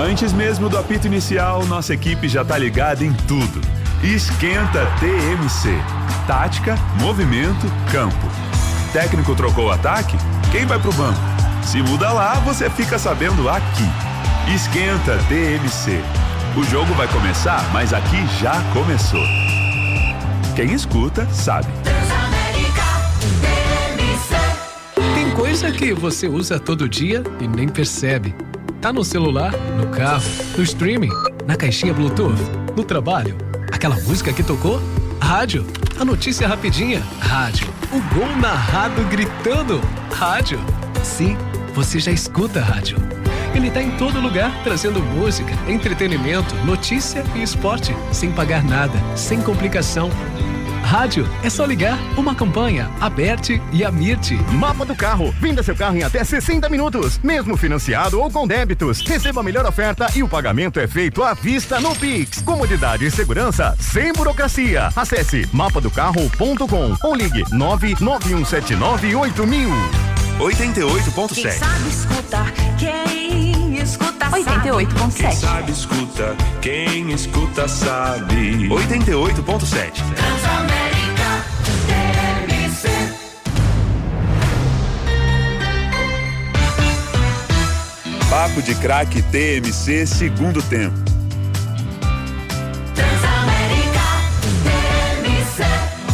Antes mesmo do apito inicial, nossa equipe já tá ligada em tudo. Esquenta TMC. Tática, movimento, campo. Técnico trocou o ataque? Quem vai pro banco? Se muda lá, você fica sabendo aqui. Esquenta TMC. O jogo vai começar, mas aqui já começou. Quem escuta, sabe. Tem coisa que você usa todo dia e nem percebe. Tá no celular, no carro, no streaming, na caixinha Bluetooth, no trabalho. Aquela música que tocou? Rádio. A notícia rapidinha? Rádio. O gol narrado gritando? Rádio. Sim, você já escuta rádio. Ele tá em todo lugar, trazendo música, entretenimento, notícia e esporte, sem pagar nada, sem complicação. Rádio, é só ligar. Uma campanha, Aberte e Amirte. Mapa do carro. Venda seu carro em até 60 minutos, mesmo financiado ou com débitos. Receba a melhor oferta e o pagamento é feito à vista no Pix. Comodidade e segurança sem burocracia. Acesse mapadocarro.com ou ligue 991798000. 88.7. Quem sabe escutar, quem escuta sabe. 88.7. Quem sabe escuta, quem escuta sabe. 88.7. Transamérica TMC. Papo de Craque TMC, segundo tempo. Transamérica TMC.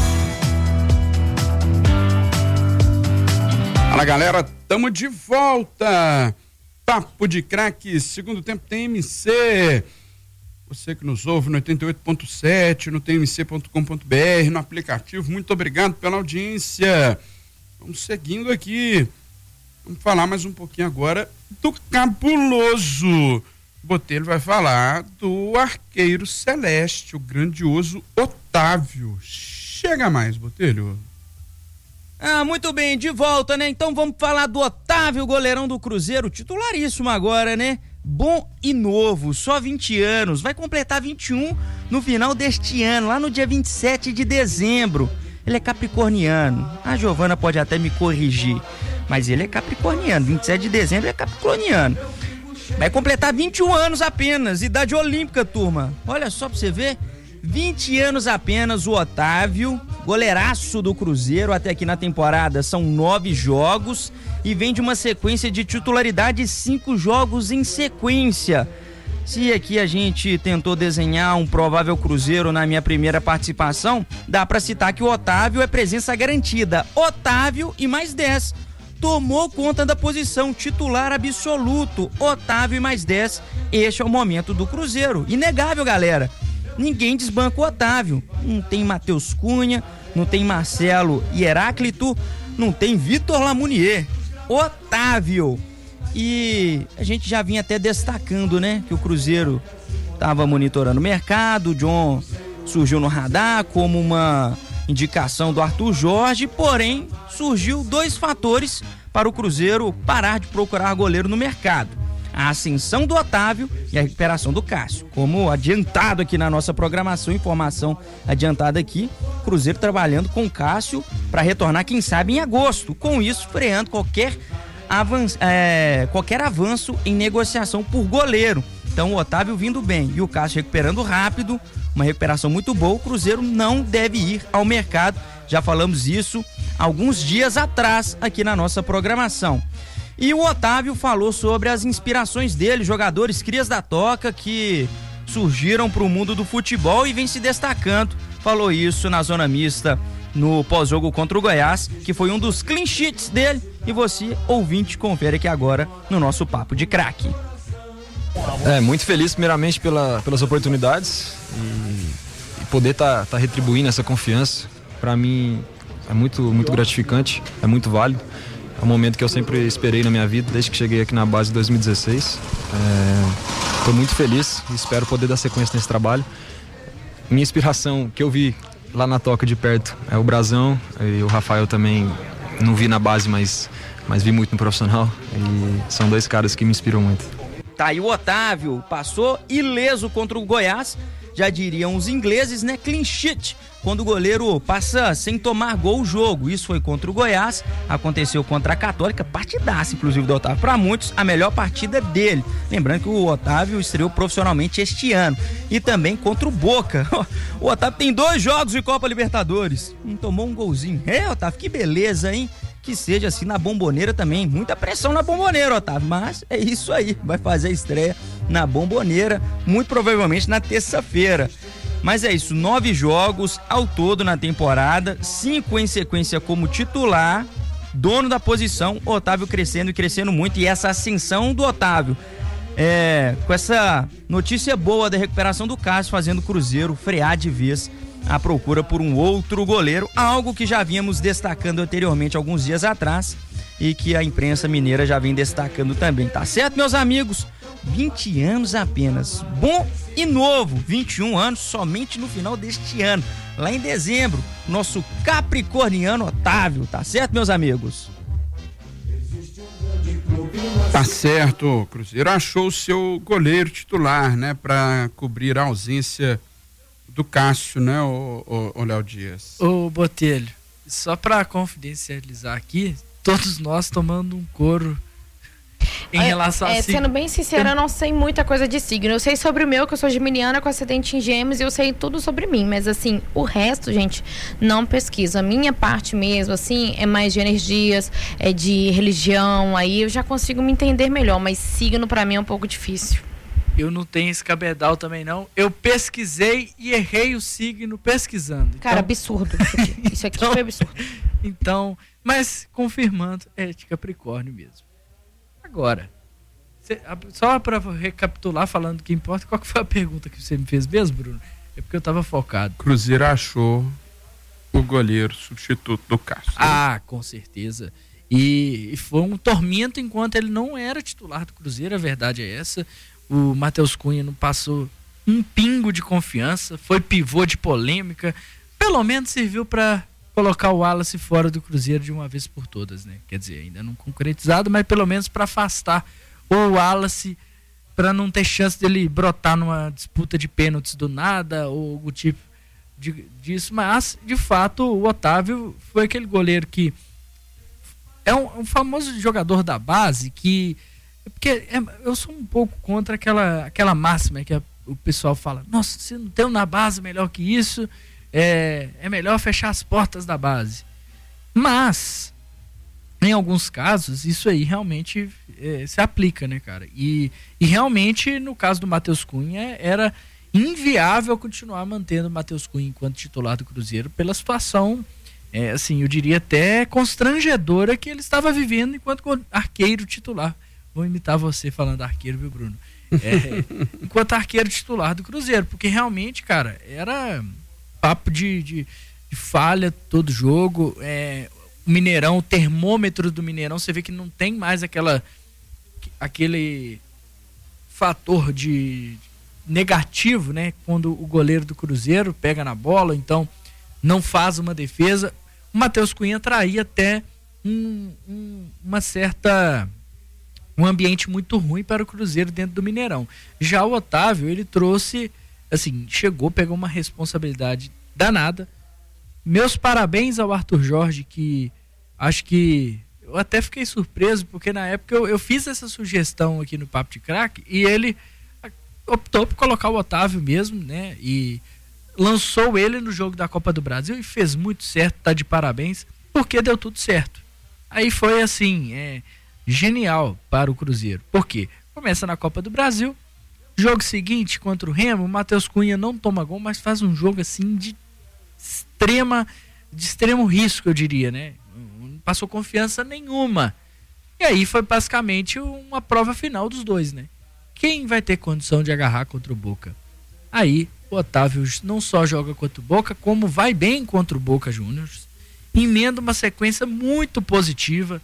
Fala galera, tamo de volta. Papo de Craque, segundo tempo TMC. Você que nos ouve no 88.7, no tmc.com.br, no aplicativo, muito obrigado pela audiência. Vamos seguindo aqui. Vamos falar mais um pouquinho agora do cabuloso. O Botelho vai falar do arqueiro celeste, o grandioso Otávio. Chega mais, Botelho. Muito bem, de volta, né? Então vamos falar do Otávio, goleirão do Cruzeiro, titularíssimo agora, né? Bom e novo, só 20 anos, vai completar 21 no final deste ano, lá no dia 27 de dezembro. Ele é capricorniano, a Giovana pode até me corrigir, mas ele é capricorniano, 27 de dezembro é capricorniano. Vai completar 21 anos apenas, idade olímpica, turma. Olha só pra você ver, 20 anos apenas o Otávio, goleiraço do Cruzeiro até aqui na temporada, são 9 jogos e vem de uma sequência de titularidade, 5 jogos em sequência. Se aqui a gente tentou desenhar um provável Cruzeiro na minha primeira participação, dá pra citar que o Otávio é presença garantida. Otávio e mais 10. Tomou conta da posição, titular absoluto. Otávio e mais 10. Este é o momento do Cruzeiro. Inegável, galera. Ninguém desbanca o Otávio. Não tem Matheus Cunha, não tem Marcelo e Heráclito, não tem Vitor Lamounier. Otávio. E a gente já vinha até destacando, né, que o Cruzeiro estava monitorando o mercado. O John surgiu no radar como uma indicação do Arthur Jorge, porém surgiu 2 fatores para o Cruzeiro parar de procurar goleiro no mercado: a ascensão do Otávio e a recuperação do Cássio. Como adiantado aqui na nossa programação, informação adiantada aqui, Cruzeiro trabalhando com o Cássio para retornar, quem sabe, em agosto. Com isso, freando qualquer avanço em negociação por goleiro. Então, o Otávio vindo bem e o Cássio recuperando rápido, uma recuperação muito boa, o Cruzeiro não deve ir ao mercado. Já falamos isso alguns dias atrás aqui na nossa programação. E o Otávio falou sobre as inspirações dele, jogadores crias da toca que surgiram para o mundo do futebol e vem se destacando. Falou isso na zona mista no pós-jogo contra o Goiás, que foi um dos clean sheets dele. E você, ouvinte, confere aqui agora no nosso Papo de Craque. Muito feliz primeiramente pelas oportunidades e poder tá retribuindo essa confiança. Para mim é muito gratificante, é muito válido. É um momento que eu sempre esperei na minha vida, desde que cheguei aqui na base de 2016. Estou muito feliz e espero poder dar sequência nesse trabalho. Minha inspiração, que eu vi lá na toca de perto, é o Brazão, e o Rafael também não vi na base, mas vi muito no profissional. E são 2 caras que me inspiram muito. Tá aí o Otávio, passou ileso contra o Goiás. já diriam os ingleses, né? Clean sheet, quando o goleiro passa sem tomar gol o jogo. Isso foi contra o Goiás, aconteceu contra a Católica, partidaça, inclusive, do Otávio. Para muitos, a melhor partida dele. Lembrando que o Otávio estreou profissionalmente este ano. E também contra o Boca. O Otávio tem 2 jogos de Copa Libertadores. Não tomou um golzinho. Otávio, que beleza, hein? Que seja assim na Bomboneira também. Muita pressão na Bomboneira, Otávio. Mas é isso aí. Vai fazer a estreia na Bomboneira, muito provavelmente na terça-feira. Mas é isso, 9 jogos ao todo na temporada, 5 em sequência como titular, dono da posição, Otávio crescendo e crescendo muito. E essa ascensão do Otávio, com essa notícia boa da recuperação do Cássio, fazendo o Cruzeiro frear de vez a procura por um outro goleiro, algo que já vínhamos destacando anteriormente alguns dias atrás e que a imprensa mineira já vem destacando também, tá certo, meus amigos? 20 anos apenas, bom e novo, 21 anos somente no final deste ano, lá em dezembro, nosso capricorniano Otávio, tá certo, meus amigos? Tá certo, o Cruzeiro achou o seu goleiro titular, né, pra cobrir a ausência do Cássio, né, o Léo Dias. Ô Botelho, só pra confidencializar aqui, todos nós tomando um couro em relação a signo. Sendo bem sincera, eu não sei muita coisa de signo. Eu sei sobre o meu, que eu sou geminiana com acidente em Gêmeos, e eu sei tudo sobre mim. Mas assim, o resto, gente, não pesquiso. A minha parte mesmo, assim, é mais de energias, é de religião. Aí eu já consigo me entender melhor. Mas signo pra mim é um pouco difícil. Eu não tenho esse cabedal também, não. Eu pesquisei e errei o signo pesquisando. Cara, absurdo. Isso aqui foi absurdo. Então, mas confirmando, é de Capricórnio mesmo. Agora, só para recapitular, falando que importa, qual que foi a pergunta que você me fez mesmo, Bruno? É porque eu tava focado. Cruzeiro achou o goleiro substituto do Cássio. Ah, com certeza. E foi um tormento enquanto ele não era titular do Cruzeiro, a verdade é essa. O Matheus Cunha não passou um pingo de confiança, foi pivô de polêmica, pelo menos serviu para colocar o Wallace fora do Cruzeiro de uma vez por todas, né? Quer dizer, ainda não concretizado, mas pelo menos para afastar o Wallace, para não ter chance dele brotar numa disputa de pênaltis do nada ou algo tipo disso. Mas, de fato, o Otávio foi aquele goleiro que é um famoso jogador da base que... Porque eu sou um pouco contra aquela máxima que o pessoal fala: nossa, se não tem um na base melhor que isso, é melhor fechar as portas da base. Mas, em alguns casos, isso aí realmente se aplica, né, cara? E realmente, no caso do Matheus Cunha, era inviável continuar mantendo o Matheus Cunha enquanto titular do Cruzeiro pela situação, assim, eu diria até constrangedora que ele estava vivendo enquanto arqueiro titular. Vou imitar você falando arqueiro, viu, Bruno? Enquanto arqueiro titular do Cruzeiro, porque realmente, cara, era papo de falha todo jogo. O Mineirão, o termômetro do Mineirão, você vê que não tem mais aquele fator de negativo, né? Quando o goleiro do Cruzeiro pega na bola, então não faz uma defesa. O Matheus Cunha traía até um ambiente muito ruim para o Cruzeiro dentro do Mineirão. Já o Otávio, ele trouxe, assim, pegou uma responsabilidade danada. Meus parabéns ao Arthur Jorge, que acho que eu até fiquei surpreso, porque na época eu fiz essa sugestão aqui no Papo de Craque e ele optou por colocar o Otávio mesmo, né? E lançou ele no jogo da Copa do Brasil e fez muito certo, tá de parabéns, porque deu tudo certo. Aí foi assim, genial para o Cruzeiro. Por quê? Começa na Copa do Brasil, jogo seguinte contra o Remo, o Matheus Cunha não toma gol, mas faz um jogo assim de extremo risco, eu diria, né? Não passou confiança nenhuma. E aí foi basicamente uma prova final dos dois, né? Quem vai ter condição de agarrar contra o Boca? Aí o Otávio não só joga contra o Boca, como vai bem contra o Boca Juniors, emenda uma sequência muito positiva.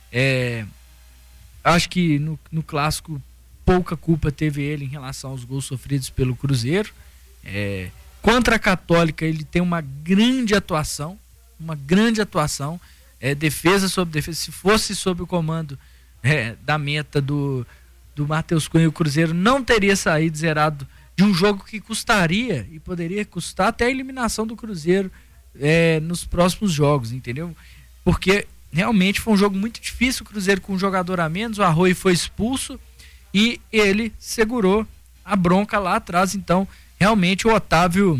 Acho que no clássico pouca culpa teve ele em relação aos gols sofridos pelo Cruzeiro. Contra a Católica ele tem uma grande atuação, defesa sobre defesa. Se fosse sob o comando da meta do Matheus Cunha, o Cruzeiro não teria saído zerado de um jogo que custaria e poderia custar até a eliminação do Cruzeiro nos próximos jogos, entendeu? Porque realmente foi um jogo muito difícil, o Cruzeiro com um jogador a menos, o Arroio foi expulso e ele segurou a bronca lá atrás. Então realmente o Otávio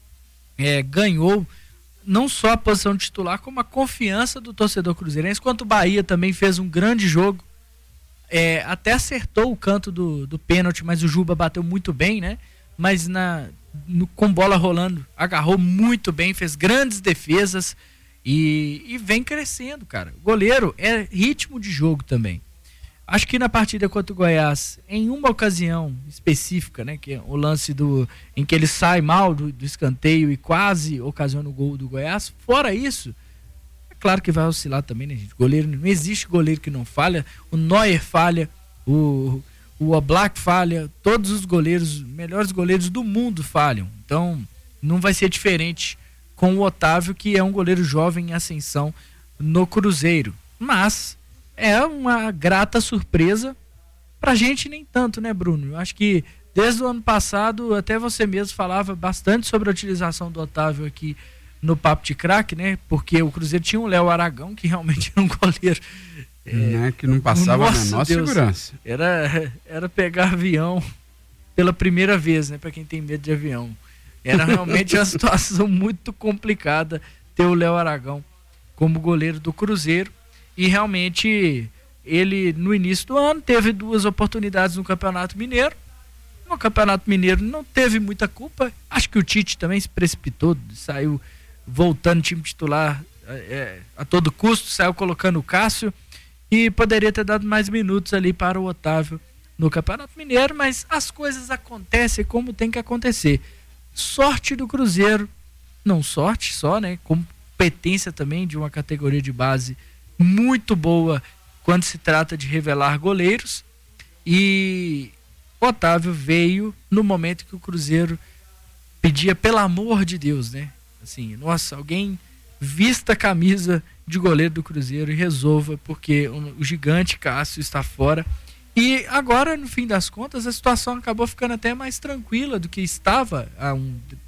ganhou não só a posição de titular, como a confiança do torcedor cruzeirense, quanto o Bahia também fez um grande jogo, até acertou o canto do pênalti, mas o Juba bateu muito bem, né? Mas com bola rolando, agarrou muito bem, fez grandes defesas e vem crescendo, cara. O goleiro é ritmo de jogo também. Acho que na partida contra o Goiás, em uma ocasião específica, né, que é o lance em que ele sai mal do escanteio e quase ocasiona o gol do Goiás, fora isso, é claro que vai oscilar também, né, gente? Goleiro, não existe goleiro que não falha. O Neuer falha, o Oblak falha, todos os goleiros, melhores goleiros do mundo falham. Então, não vai ser diferente com o Otávio, que é um goleiro jovem em ascensão no Cruzeiro. Mas é uma grata surpresa pra gente, nem tanto, né, Bruno? Eu acho que desde o ano passado, até você mesmo falava bastante sobre a utilização do Otávio aqui no Papo de Craque, né? Porque o Cruzeiro tinha o Léo Aragão, que realmente era um goleiro que não passava a menor segurança. Era pegar avião pela primeira vez, né? Pra quem tem medo de avião. Era realmente uma situação muito complicada ter o Léo Aragão como goleiro do Cruzeiro. E realmente ele, no início do ano, teve 2 oportunidades no Campeonato Mineiro. No Campeonato Mineiro não teve muita culpa. Acho que o Tite também se precipitou, saiu voltando time titular a todo custo, saiu colocando o Cássio e poderia ter dado mais minutos ali para o Otávio no Campeonato Mineiro, mas as coisas acontecem como tem que acontecer. Sorte do Cruzeiro, não sorte só, né? Competência também de uma categoria de base muito boa quando se trata de revelar goleiros, e o Otávio veio no momento que o Cruzeiro pedia pelo amor de Deus, né? Assim, nossa, alguém vista a camisa de goleiro do Cruzeiro e resolva, porque o gigante Cássio está fora. E agora, no fim das contas, a situação acabou ficando até mais tranquila do que estava há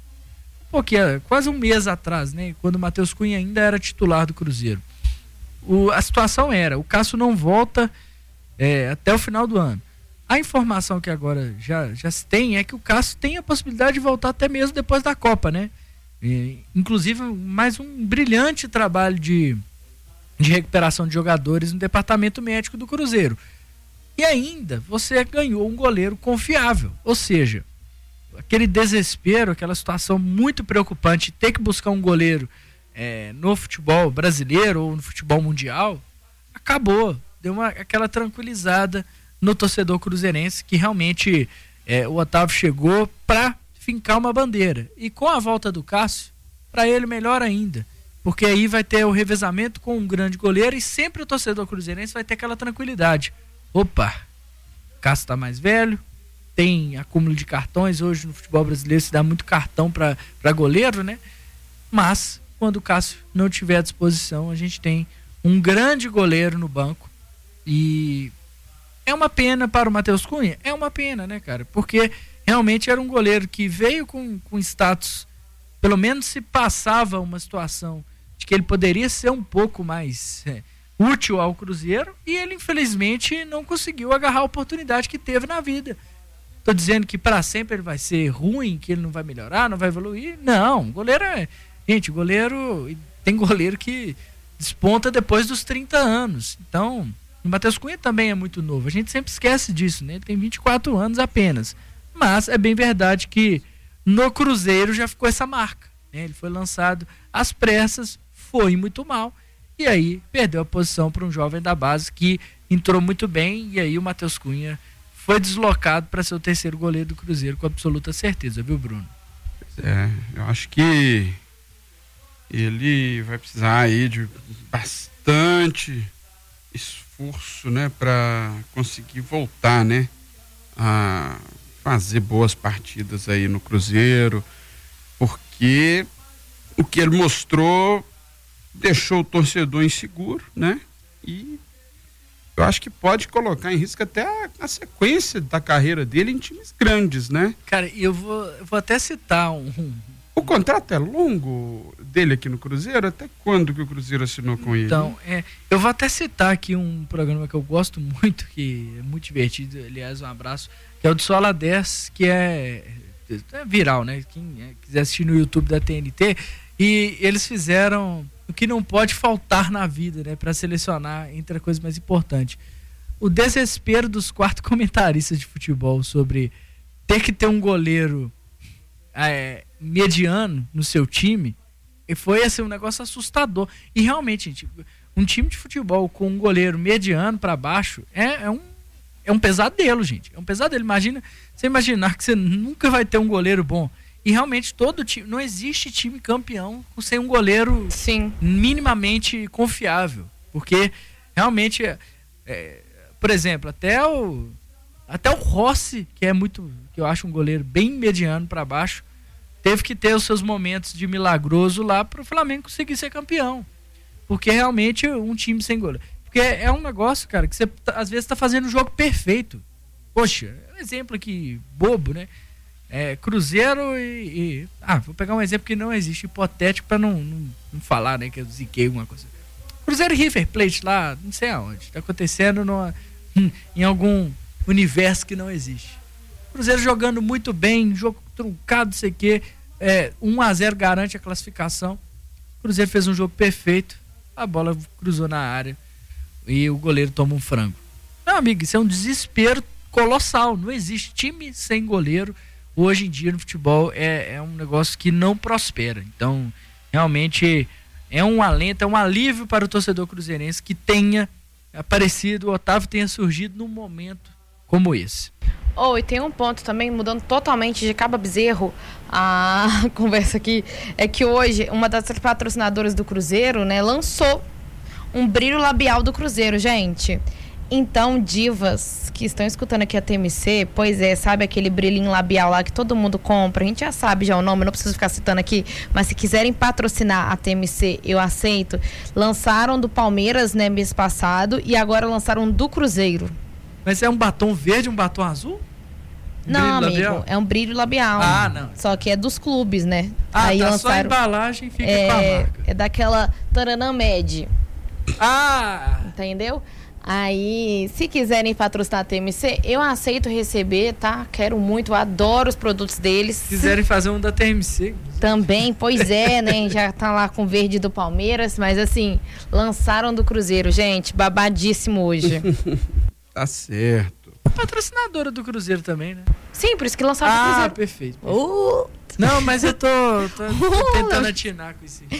quase um mês atrás, né? Quando o Matheus Cunha ainda era titular do Cruzeiro. A situação era, o Cássio não volta até o final do ano. A informação que agora já se tem é que o Cássio tem a possibilidade de voltar até mesmo depois da Copa, né? Inclusive, mais um brilhante trabalho de recuperação de jogadores no departamento médico do Cruzeiro. E ainda, você ganhou um goleiro confiável. Ou seja, aquele desespero, aquela situação muito preocupante, ter que buscar um goleiro no futebol brasileiro ou no futebol mundial, acabou. Deu aquela tranquilizada no torcedor cruzeirense, que realmente o Otávio chegou para fincar uma bandeira. E com a volta do Cássio, para ele melhor ainda, porque aí vai ter o revezamento com um grande goleiro e sempre o torcedor cruzeirense vai ter aquela tranquilidade. Opa, Cássio está mais velho, tem acúmulo de cartões. Hoje no futebol brasileiro se dá muito cartão para goleiro, né? Mas quando o Cássio não tiver à disposição, a gente tem um grande goleiro no banco. E é uma pena para o Matheus Cunha? É uma pena, né, cara? Porque realmente era um goleiro que veio com status, pelo menos se passava uma situação de que ele poderia ser um pouco mais útil ao Cruzeiro, e ele infelizmente não conseguiu agarrar a oportunidade que teve na vida. Tô dizendo que para sempre ele vai ser ruim, que ele não vai melhorar, não vai evoluir? Não, goleiro tem goleiro que desponta depois dos 30 anos. Então, o Matheus Cunha também é muito novo. A gente sempre esquece disso, né? Ele tem 24 anos apenas. Mas é bem verdade que no Cruzeiro já ficou essa marca, né? Ele foi lançado às pressas, foi muito mal, e aí perdeu a posição para um jovem da base que entrou muito bem, e aí o Matheus Cunha foi deslocado para ser o terceiro goleiro do Cruzeiro com absoluta certeza, viu, Bruno? Eu acho que ele vai precisar aí de bastante esforço, né, para conseguir voltar, né, a fazer boas partidas aí no Cruzeiro, porque o que ele mostrou deixou o torcedor inseguro, né, e eu acho que pode colocar em risco até a sequência da carreira dele em times grandes, né? Cara, eu vou até citar O contrato é longo dele aqui no Cruzeiro? Até quando que o Cruzeiro assinou com ele? Então, eu vou até citar aqui um programa que eu gosto muito, que é muito divertido, aliás, um abraço, que é o de Sola 10, que é viral, né? Quem quiser assistir no YouTube da TNT, e eles fizeram o que não pode faltar na vida, né? Para selecionar entre as coisas mais importantes. O desespero dos 4 comentaristas de futebol sobre ter que ter um goleiro mediano no seu time, e foi assim, um negócio assustador. E realmente, gente, um time de futebol com um goleiro mediano para baixo é um pesadelo, gente. É um pesadelo. Você imaginar que você nunca vai ter um goleiro bom. E realmente todo time, não existe time campeão sem um goleiro minimamente confiável. Porque realmente, por exemplo, até o Rossi, que eu acho um goleiro bem mediano para baixo, teve que ter os seus momentos de milagroso lá para o Flamengo conseguir ser campeão. Porque realmente um time sem goleiro. Porque é um negócio, cara, que você às vezes está fazendo um jogo perfeito. Poxa, um exemplo aqui bobo, né? Cruzeiro vou pegar um exemplo que não existe, hipotético, para não falar, né, que eu ziquei alguma coisa. Cruzeiro e River Plate lá, não sei aonde, está acontecendo em algum universo que não existe. Cruzeiro jogando muito bem, jogo truncado, não sei o quê, 1-0 garante a classificação. Cruzeiro fez um jogo perfeito, a bola cruzou na área e o goleiro toma um frango. Não, amigo, isso é um desespero colossal, não existe time sem goleiro. Hoje em dia no futebol é um negócio que não prospera. Então, realmente é um alento, é um alívio para o torcedor cruzeirense que tenha aparecido, o Otávio tenha surgido num momento como esse. E tem um ponto também, mudando totalmente de cabo a bezerro a conversa aqui, é que hoje uma das patrocinadoras do Cruzeiro, né, lançou um brilho labial do Cruzeiro, gente. Então, divas que estão escutando aqui a TMC, sabe aquele brilhinho labial lá que todo mundo compra? A gente já sabe já o nome, não preciso ficar citando aqui, mas se quiserem patrocinar a TMC, eu aceito. Lançaram do Palmeiras, né, mês passado, e agora lançaram do Cruzeiro. Mas é um batom verde, um batom azul? Não, amigo, é um brilho labial. Não. Só que é dos clubes, né? Aí lançaram, só a embalagem fica com a marca. É daquela Taranã Med. Entendeu? Aí, se quiserem patrocinar a TMC, eu aceito receber, tá? Quero muito, adoro os produtos deles. Se quiserem fazer um da TMC. Também, né? Já tá lá com verde do Palmeiras, mas assim, lançaram do Cruzeiro, gente, babadíssimo hoje. Tá certo. Patrocinadora do Cruzeiro também, né? Sim, por isso que lançaram do Cruzeiro. Perfeito. Não, mas eu tô tentando atinar com isso.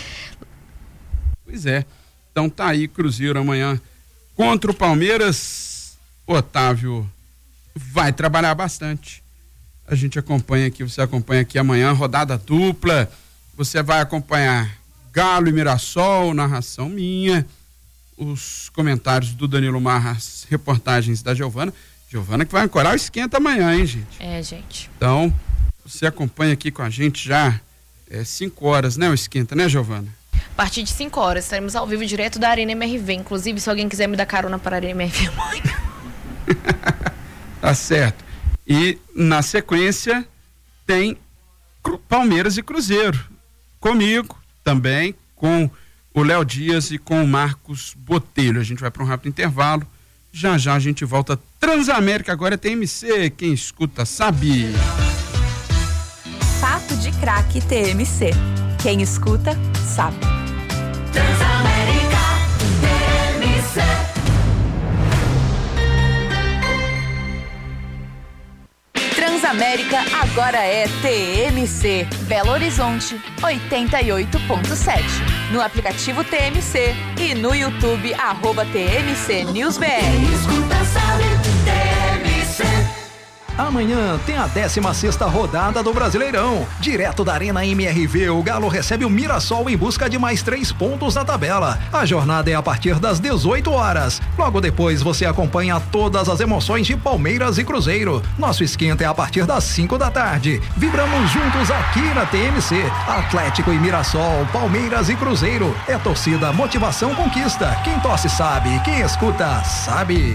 Pois é. Então tá aí, Cruzeiro amanhã contra o Palmeiras. Otávio vai trabalhar bastante. A gente acompanha aqui, você acompanha aqui amanhã, rodada dupla. Você vai acompanhar Galo e Mirassol, narração minha, os comentários do Danilo Marra, as reportagens da Giovana que vai ancorar o Esquenta amanhã, hein, gente? Gente. Então, você acompanha aqui com a gente já 5 horas, né, o Esquenta, né, Giovana? A partir de 5 horas, estaremos ao vivo direto da Arena MRV. Inclusive, se alguém quiser me dar carona para a Arena MRV, mãe. Tá certo. E, na sequência, tem Palmeiras e Cruzeiro. Comigo, também, com o Léo Dias e com o Marcos Botelho. A gente vai para um rápido intervalo. Já a gente volta. Transamérica agora é TMC. Quem escuta sabe. Papo de Craque TMC. Quem escuta sabe. Transamérica TMC. Transamérica agora é TMC. Belo Horizonte 88.7. No aplicativo TMC e no YouTube @TMC News BR. Escuta, sabe, TMC. Amanhã tem a 16ª rodada do Brasileirão. Direto da Arena MRV, o Galo recebe o Mirassol em busca de mais 3 pontos na tabela. A jornada é a partir das 18 horas. Logo depois você acompanha todas as emoções de Palmeiras e Cruzeiro. Nosso esquenta é a partir das 5 da tarde. Vibramos juntos aqui na TMC. Atlético e Mirassol, Palmeiras e Cruzeiro. É torcida, motivação, conquista. Quem torce sabe, quem escuta sabe.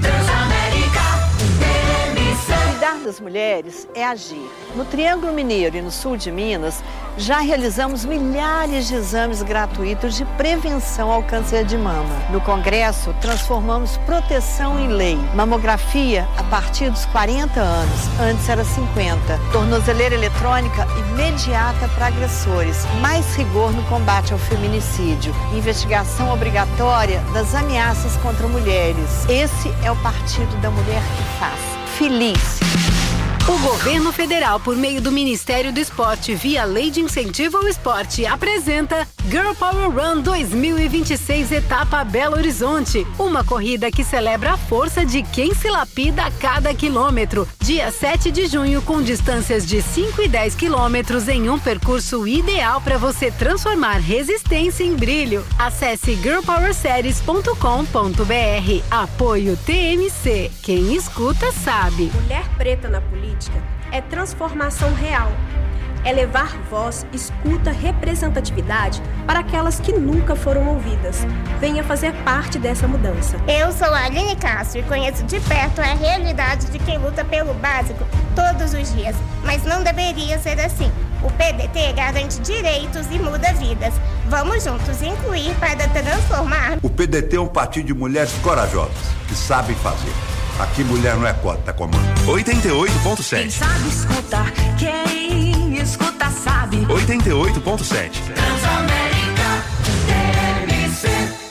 Cuidar das mulheres é agir. No Triângulo Mineiro e no sul de Minas, já realizamos milhares de exames gratuitos de prevenção ao câncer de mama. No Congresso, transformamos proteção em lei. Mamografia a partir dos 40 anos, antes era 50. Tornozeleira eletrônica imediata para agressores. Mais rigor no combate ao feminicídio. Investigação obrigatória das ameaças contra mulheres. Esse é o Partido da Mulher que faz. Feliz. O governo federal, por meio do Ministério do Esporte, via Lei de Incentivo ao Esporte, apresenta Girl Power Run 2026 Etapa Belo Horizonte. Uma corrida que celebra a força de quem se lapida a cada quilômetro. Dia 7 de junho, com distâncias de 5 e 10 quilômetros em um percurso ideal para você transformar resistência em brilho. Acesse girlpowerseries.com.br. Apoio TMC. Quem escuta sabe. Mulher preta na política é transformação real. É levar voz, escuta, representatividade para aquelas que nunca foram ouvidas. Venha fazer parte dessa mudança. Eu sou a Aline Castro e conheço de perto a realidade de quem luta pelo básico todos os dias. Mas não deveria ser assim. O PDT garante direitos e muda vidas. Vamos juntos incluir para transformar. O PDT é um partido de mulheres corajosas, que sabem fazer. Aqui mulher não é cota, comando. 88.7. Quem sabe escutar, quem escuta sabe. 88.7. Transamérica TMC.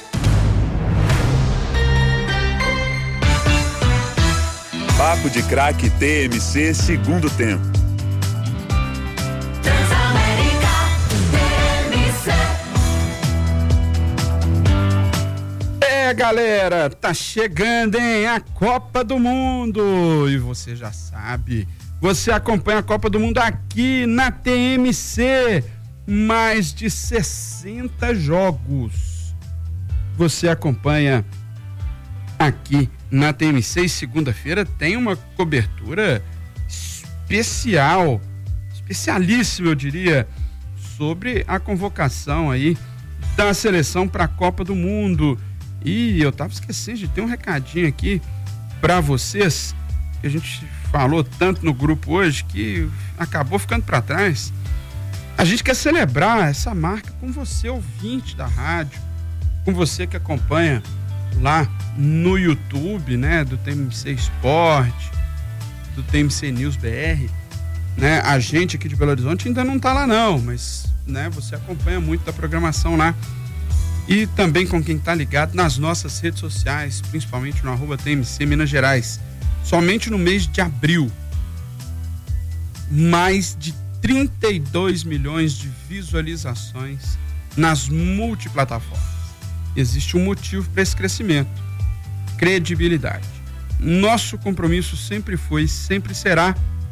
Papo de Craque TMC, segundo tempo. Transamérica TMC. Galera, tá chegando, hein? A Copa do Mundo. E você já sabe, você acompanha a Copa do Mundo aqui na TMC. Mais de 60 jogos. Você acompanha aqui na TMC. E segunda-feira tem uma cobertura especial, especialíssima, eu diria, sobre a convocação aí da seleção para a Copa do Mundo. E eu tava esquecendo de ter um recadinho aqui para vocês, que a gente falou tanto no grupo hoje que acabou ficando para trás. A gente quer celebrar essa marca com você, ouvinte da rádio, com você que acompanha lá no YouTube, né, do TMC Esporte, do TMC News BR, né? A gente aqui de Belo Horizonte ainda não tá lá não, mas, né, você acompanha muito da programação lá. E também com quem está ligado nas nossas redes sociais, principalmente no @TMC Minas Gerais. Somente no mês de abril, mais de 32 milhões de visualizações nas multiplataformas. Existe um motivo para esse crescimento: credibilidade. Nosso compromisso sempre foi e sempre será